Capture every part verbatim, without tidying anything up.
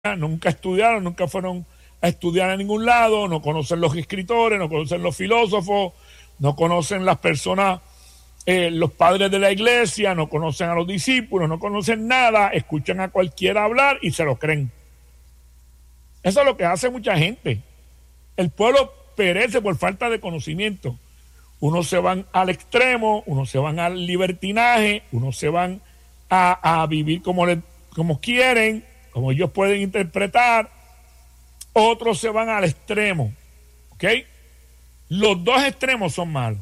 nunca estudiaron, nunca fueron a estudiar a ningún lado, no conocen los escritores, no conocen los filósofos, no conocen las personas, eh, los padres de la iglesia, no conocen a los discípulos, no conocen nada, escuchan a cualquiera hablar y se lo creen. Eso es lo que hace mucha gente. El pueblo perece por falta de conocimiento. Unos se van al extremo, unos se van al libertinaje, unos se van a, a vivir como, le, como quieren, como ellos pueden interpretar, otros se van al extremo, ¿ok? Los dos extremos son malos.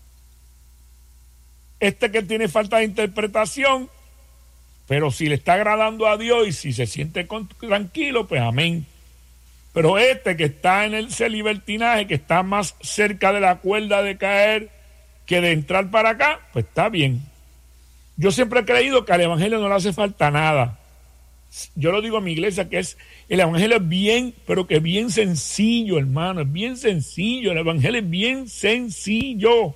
Este que tiene falta de interpretación, pero si le está agradando a Dios y si se siente con, tranquilo, pues amén. Pero este que está en ese libertinaje, que está más cerca de la cuerda de caer que de entrar para acá, pues está bien. Yo siempre he creído que al evangelio no le hace falta nada. Yo lo digo a mi iglesia, que es el evangelio es bien, pero que bien sencillo, hermano, es bien sencillo, el evangelio es bien sencillo.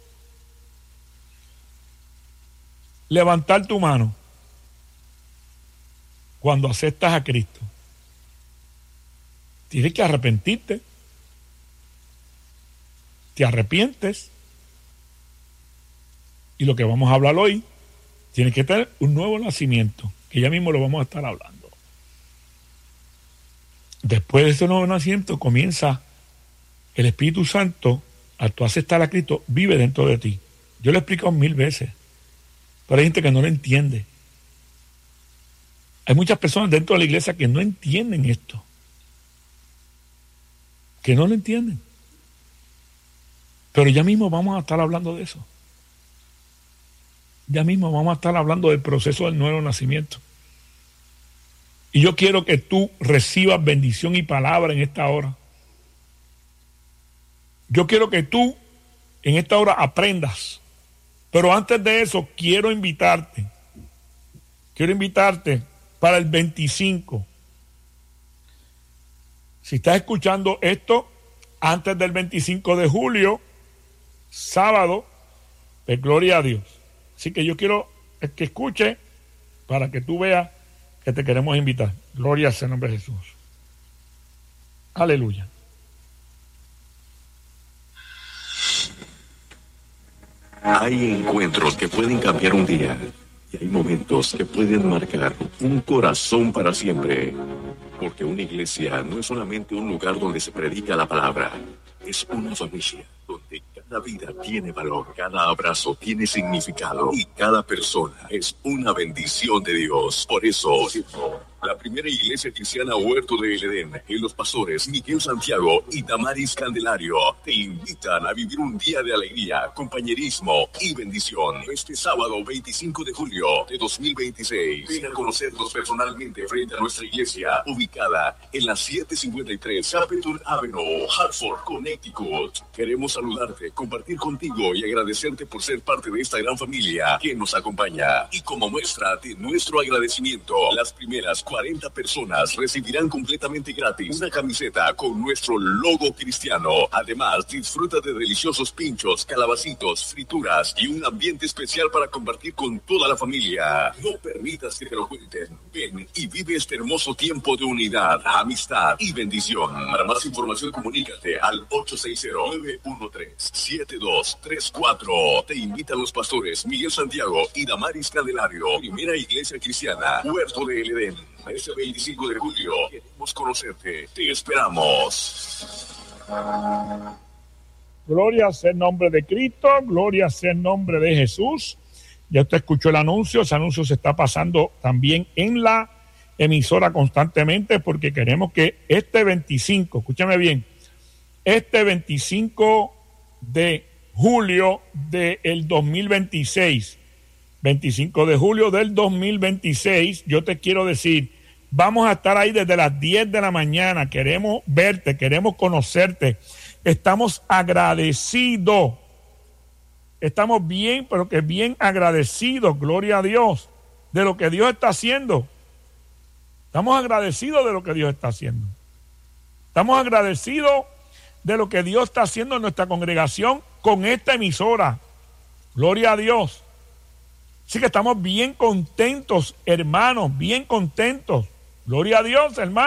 Levantar tu mano cuando aceptas a Cristo. Tienes que arrepentirte. Te arrepientes. Y lo que vamos a hablar hoy, tienes que tener un nuevo nacimiento, que ya mismo lo vamos a estar hablando. Después de ese nuevo nacimiento comienza el Espíritu Santo, al tú aceptar a Cristo, vive dentro de ti. Yo lo he explicado mil veces, pero hay gente que no lo entiende. Hay muchas personas dentro de la iglesia que no entienden esto. Que no lo entienden. Pero ya mismo vamos a estar hablando de eso. Ya mismo vamos a estar hablando del proceso del nuevo nacimiento. Y yo quiero que tú recibas bendición y palabra en esta hora. Yo quiero que tú en esta hora aprendas. Pero antes de eso quiero invitarte. Quiero invitarte para el veinticinco. Si estás escuchando esto antes del veinticinco de julio, sábado, pues gloria a Dios. Así que yo quiero que escuche para que tú veas que te queremos invitar. Gloria sea el nombre de Jesús. Aleluya. Hay encuentros que pueden cambiar un día y hay momentos que pueden marcar un corazón para siempre. Porque una iglesia no es solamente un lugar donde se predica la palabra, es una familia donde cada vida tiene valor, cada abrazo tiene significado y cada persona es una bendición de Dios. Por eso, la primera iglesia cristiana Huerto del Edén y los pastores Miguel Santiago y Damaris Candelario te invitan a vivir un día de alegría, compañerismo y bendición este sábado veinticinco de julio de dos mil veintiséis. Ven a conocernos personalmente frente a nuestra iglesia ubicada en la setecientos cincuenta y tres Capitol Avenue, Hartford, Connecticut. Queremos saludarte, compartir contigo y agradecerte por ser parte de esta gran familia que nos acompaña. Y como muestra de nuestro agradecimiento, las primeras cuarenta personas recibirán completamente gratis una camiseta con nuestro logo cristiano. Además, disfruta de deliciosos pinchos, calabacitos, frituras y un ambiente especial para compartir con toda la familia. No permitas que te lo cuenten. Ven y vive este hermoso tiempo de unidad, amistad y bendición. Para más información, comunícate al ocho seis cero, nueve uno tres, siete dos tres cuatro. Te invitan los pastores Miguel Santiago y Damaris Candelario. Primera Iglesia Cristiana Huerto del Edén. Este veinticinco de julio queremos conocerte. Te esperamos. Gloria sea el nombre de Cristo, gloria sea el nombre de Jesús. Ya usted escuchó el anuncio, ese anuncio se está pasando también en la emisora constantemente porque queremos que este veinticinco, escúchame bien, este veinticinco de julio del dos mil veintiséis, veinticinco de julio del dos mil veintiséis, yo te quiero decir, vamos a estar ahí desde las diez de la mañana, queremos verte, queremos conocerte, estamos agradecidos, estamos bien, pero que bien agradecidos, gloria a Dios, de lo que Dios está haciendo. Estamos agradecidos de lo que Dios está haciendo. Estamos agradecidos de lo que Dios está haciendo en nuestra congregación con esta emisora. Gloria a Dios. Así que estamos bien contentos, hermanos, bien contentos. Gloria a Dios, hermano.